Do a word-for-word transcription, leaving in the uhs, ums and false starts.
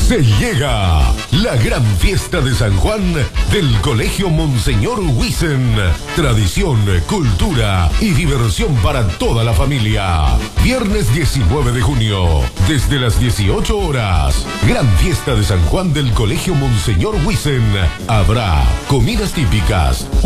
Se llega la gran fiesta de San Juan del Colegio Monseñor Huisen. Tradición, cultura y diversión para toda la familia. Viernes diecinueve de junio, desde las dieciocho horas. Gran fiesta de San Juan del Colegio Monseñor Huisen. Habrá comidas típicas,